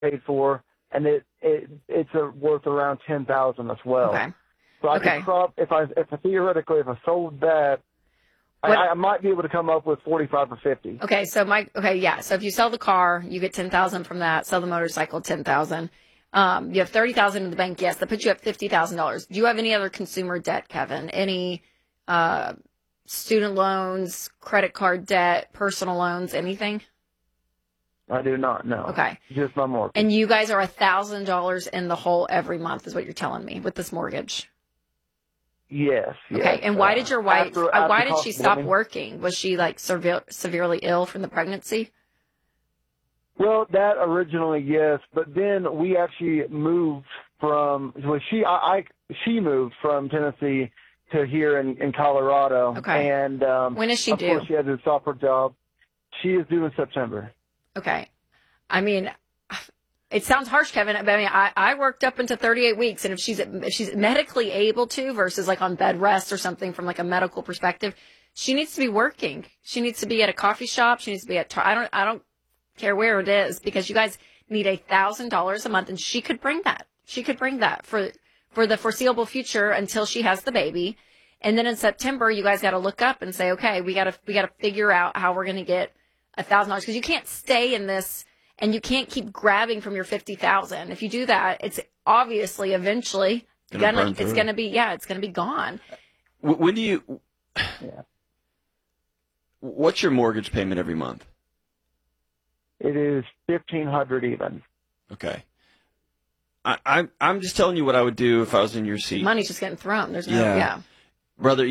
paid for, and it's worth around $10,000 as well. Okay. So I could theoretically, if I sold that, I might be able to come up with 45 or 50. Okay, so so if you sell the car, you get 10,000 from that. Sell the motorcycle, 10,000. You have 30,000 in the bank. Yes, that puts you at $50,000. Do you have any other consumer debt, Kevin? Any student loans, credit card debt, personal loans, anything? I do not, no. Okay. Just my mortgage. And you guys are $1,000 in the hole every month is what you're telling me with this mortgage. Yes. Okay. And why did your wife, why did she stop living? working? Was she like severely ill from the pregnancy? Well, that originally, yes, but then we actually moved from, she moved from Tennessee to here in Colorado. Okay. And when is she due? Of course, she has a software job. She is due in September. Okay. I mean, it sounds harsh, Kevin. But I mean, I worked up into 38 weeks, and if she's medically able to, versus like on bed rest or something from like a medical perspective, she needs to be working. She needs to be at a coffee shop. She needs to be at I don't care where it is, because you guys need $1,000 a month, and she could bring that. She could bring that for the foreseeable future until she has the baby. And then in September, you guys got to look up and say, okay, we got to figure out how we're going to get $1,000, because you can't stay in this and you can't keep grabbing from your 50,000. If you do that, it's obviously eventually it's going to be gone. When do you? Yeah. What's your mortgage payment every month? It is $1,500 even. Okay. I'm just telling you what I would do if I was in your seat. Money's just getting thrown. There's no Brother,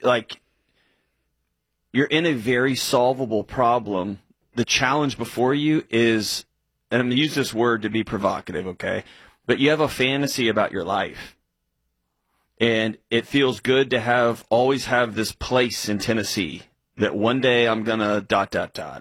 you're in a very solvable problem. The challenge before you is, and I'm going to use this word to be provocative, okay? But you have a fantasy about your life. And it feels good to always have this place in Tennessee that one day I'm going to ...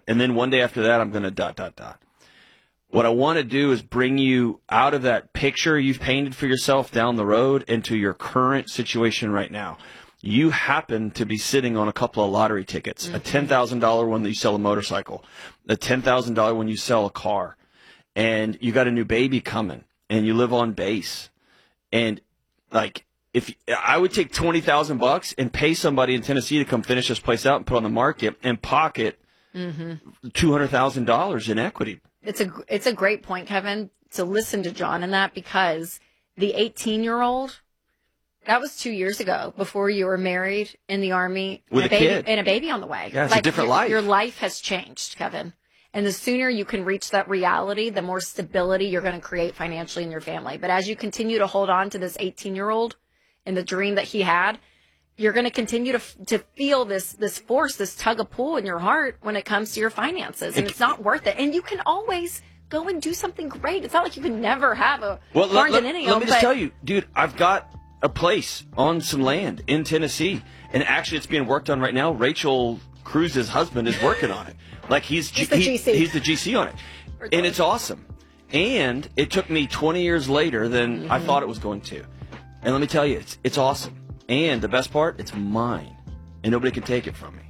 And then one day after that, I'm going to ... What I want to do is bring you out of that picture you've painted for yourself down the road into your current situation right now. You happen to be sitting on a couple of lottery tickets, a $10,000 one that you sell a motorcycle, a $10,000 when you sell a car, and you got a new baby coming, and you live on base. And like, if I would take $20,000 and pay somebody in Tennessee to come finish this place out and put on the market and pocket $200,000 in equity. It's a great point, Kevin, to listen to John in that, because the 18-year-old, that was 2 years ago, before you were married, in the Army, with a kid and a baby on the way. Yeah, it's a different life. Your life has changed, Kevin. And the sooner you can reach that reality, the more stability you're going to create financially in your family. But as you continue to hold on to this 18-year-old and the dream that he had, you're going to continue to feel this force, this tug of pull in your heart when it comes to your finances. And it's not worth it. And you can always go and do something great. It's not like you can never have a Barnes and Noble. Let me just tell you, dude, I've got a place on some land in Tennessee. And actually, it's being worked on right now. Rachel Cruz's husband is working on it. Like he's the GC. He's the GC on it. And it's awesome. And it took me 20 years later than I thought it was going to. And let me tell you, it's awesome. And the best part, it's mine. And nobody can take it from me.